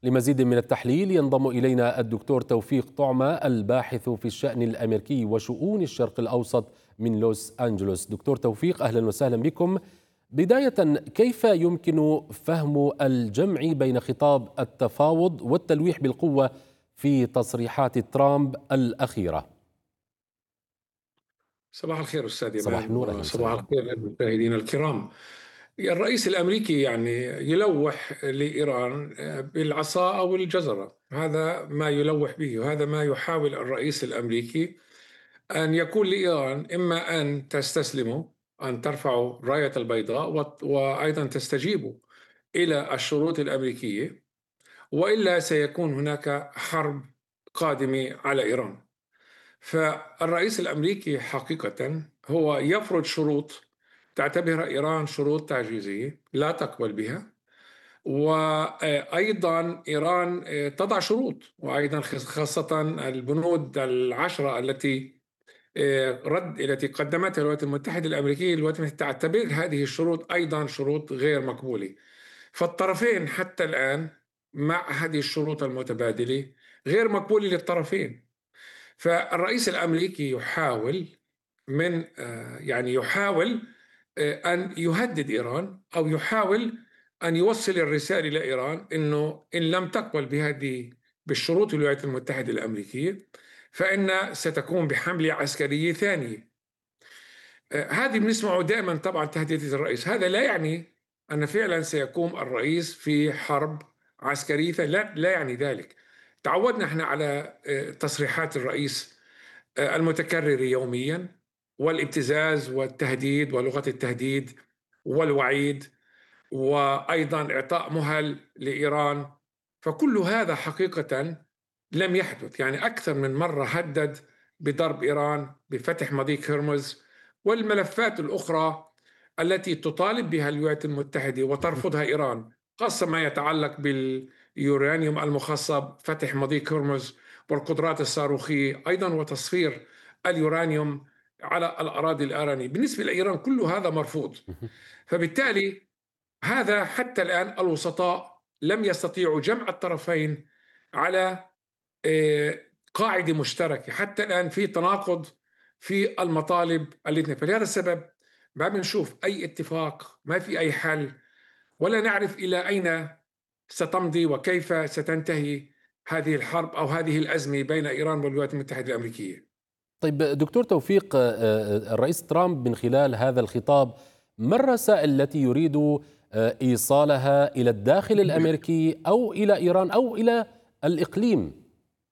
لمزيد من التحليل ينضم إلينا الدكتور توفيق طعمة الباحث في الشأن الأمريكي وشؤون الشرق الأوسط من لوس أنجلوس. دكتور توفيق، أهلا وسهلا بكم. بداية، كيف يمكن فهم الجمع بين خطاب التفاوض والتلويح بالقوة في تصريحات ترامب الأخيرة؟ صباح الخير أستاذ صباح إيمان، النور، أهلا وصباح وسهلا. الخير للمشاهدين الكرام. الرئيس الأمريكي يلوح لإيران بالعصا أو الجزرة، هذا ما يلوح به، وهذا ما يحاول الرئيس الأمريكي أن يقول لإيران: إما أن تستسلموا، أن ترفعوا راية البيضاء وأيضا تستجيبوا إلى الشروط الأمريكية، وإلا سيكون هناك حرب قادمة على إيران. فالرئيس الأمريكي حقيقة هو يفرض شروط تعتبرها إيران شروط تعجيزية لا تقبل بها، وأيضا إيران تضع شروط، وأيضا خاصة البنود العشرة التي قدمتها الولايات المتحدة الأمريكية. الولايات المتحدة تعتبر هذه الشروط أيضا شروط غير مقبولة. فالطرفين حتى الآن مع هذه الشروط المتبادلة غير مقبولة للطرفين. فالرئيس الأمريكي يحاول من يحاول أن يهدد إيران، أو يحاول أن يوصل الرسالة إلى إيران أنه إن لم تقبل بالشروط الولايات المتحدة الأمريكية فإن ستقوم بحملة عسكرية ثانية. هذه بنسمعه دائما طبعا تهديدات الرئيس. هذا لا يعني أن فعلا سيقوم الرئيس في حرب عسكرية، لا يعني ذلك. تعودنا احنا على تصريحات الرئيس المتكرر يوميا، والابتزاز والتهديد ولغة التهديد والوعيد، وأيضا إعطاء مهل لإيران. فكل هذا حقيقة لم يحدث. يعني أكثر من مرة هدد بضرب إيران، بفتح مضيق هرمز والملفات الأخرى التي تطالب بها الولايات المتحدة وترفضها إيران، خاصة ما يتعلق باليورانيوم المخصب، فتح مضيق هرمز، والقدرات الصاروخية أيضا، وتصفير اليورانيوم على الأراضي الإيرانية. بالنسبة لإيران كل هذا مرفوض. فبالتالي هذا حتى الآن الوسطاء لم يستطيعوا جمع الطرفين على قاعدة مشتركة. حتى الآن في تناقض في المطالب الاثنين. فلهذا السبب ما بنشوف أي اتفاق، ما في أي حل، ولا نعرف إلى أين ستمضي وكيف ستنتهي هذه الحرب أو هذه الأزمة بين إيران والولايات المتحدة الأمريكية. طيب دكتور توفيق، الرئيس ترامب من خلال هذا الخطاب ما الرسائل التي يريد إيصالها إلى الداخل الأمريكي أو إلى إيران أو إلى الإقليم؟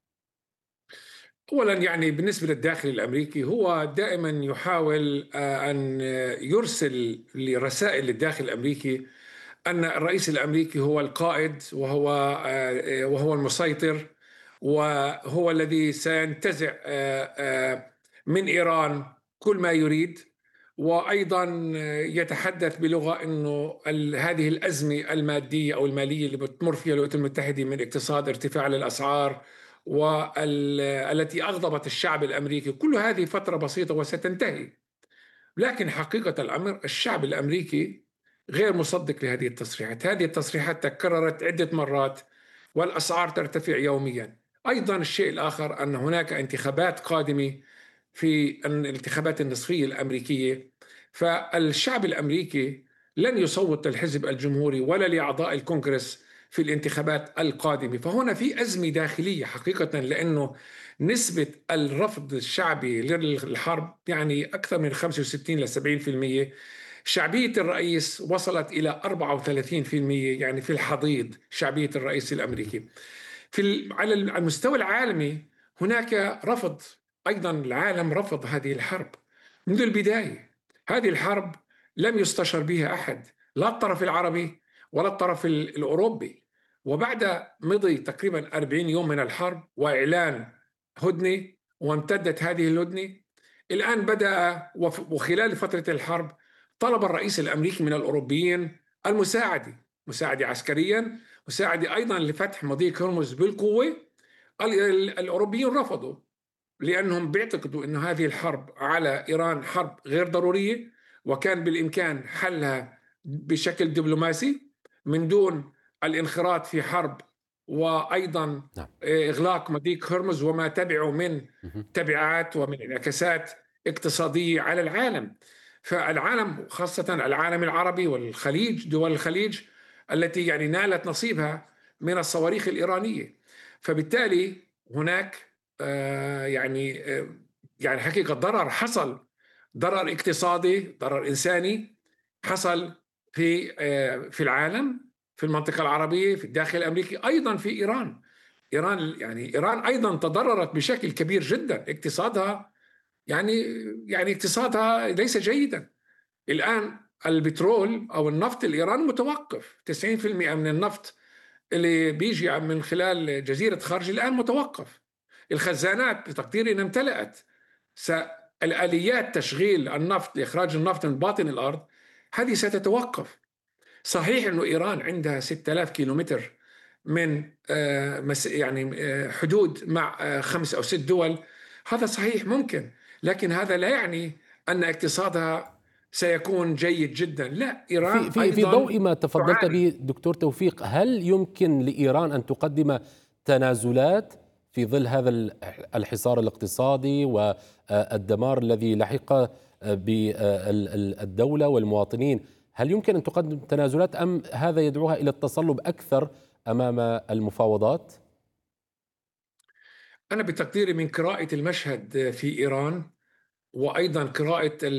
أولا بالنسبة للداخل الأمريكي هو دائما يحاول أن يرسل رسائل للداخل الأمريكي أن الرئيس الأمريكي هو القائد، وهو المسيطر، وهو الذي سينتزع من إيران كل ما يريد. وأيضا يتحدث بلغة أنه هذه الأزمة المادية أو المالية اللي بتمر فيها الولايات المتحدة من اقتصاد، ارتفاع الأسعار، والتي أغضبت الشعب الأمريكي، كل هذه فترة بسيطة وستنتهي. لكن حقيقة الأمر الشعب الأمريكي غير مصدق لهذه التصريحات. هذه التصريحات تكررت عدة مرات، والأسعار ترتفع يوميا. أيضا الشيء الآخر أن هناك انتخابات قادمة، في الانتخابات النصفية الأمريكية. فالشعب الأمريكي لن يصوت للحزب الجمهوري ولا لأعضاء الكونغرس في الانتخابات القادمة. فهنا في أزمة داخلية حقيقة، لأنه نسبة الرفض الشعبي للحرب أكثر من 65 ل 70%. شعبية الرئيس وصلت إلى 34%، في الحضيض شعبية الرئيس الأمريكي. على المستوى العالمي هناك رفض. أيضا العالم رفض هذه الحرب منذ البداية. هذه الحرب لم يستشر بها أحد، لا الطرف العربي ولا الطرف الأوروبي. وبعد مضي تقريبا 40 يوم من الحرب وإعلان هدنة، وامتدت هذه الهدنة الآن بدأ، وخلال فترة الحرب طلب الرئيس الأمريكي من الأوروبيين مساعدة عسكريا، مساعدة أيضا لفتح مضيق هرمز بالقوة. الأوروبيين رفضوا، لأنهم بيعتقدوا أن هذه الحرب على إيران حرب غير ضرورية، وكان بالإمكان حلها بشكل دبلوماسي من دون الانخراط في حرب وأيضا نعم. إغلاق مضيق هرمز وما تبعه من مهم. تبعات ومن انعكاسات اقتصادية على العالم. فالعالم خاصة العالم العربي والخليج، دول الخليج التي يعني نالت نصيبها من الصواريخ الإيرانية. فبالتالي هناك يعني حقيقة ضرر حصل، ضرر اقتصادي، ضرر إنساني حصل في العالم، في المنطقة العربية، في الداخل الأمريكي، أيضا في إيران. إيران أيضا تضررت بشكل كبير جدا. اقتصادها يعني يعني اقتصادها ليس جيدا الآن. البترول أو النفط الإيراني متوقف، 90% من النفط اللي بيجي من خلال جزيرة خرج الآن متوقف. الخزانات بتقديري إنها امتلأت. الآليات تشغيل النفط لإخراج النفط من باطن الأرض هذه ستتوقف. صحيح أنه إيران عندها 6000 كيلومتر من حدود مع 5 أو 6 دول. هذا صحيح ممكن، لكن هذا لا يعني أن اقتصادها سيكون جيد جدا. لا، إيران في أيضا ضوء ما تفضلت تعاني. به دكتور توفيق، هل يمكن لإيران أن تقدم تنازلات في ظل هذا الحصار الاقتصادي والدمار الذي لحق بالدولة والمواطنين؟ هل يمكن أن تقدم تنازلات أم هذا يدعوها إلى التصلب أكثر أمام المفاوضات؟ أنا بتقديري من قراءة المشهد في إيران، وأيضا قراءة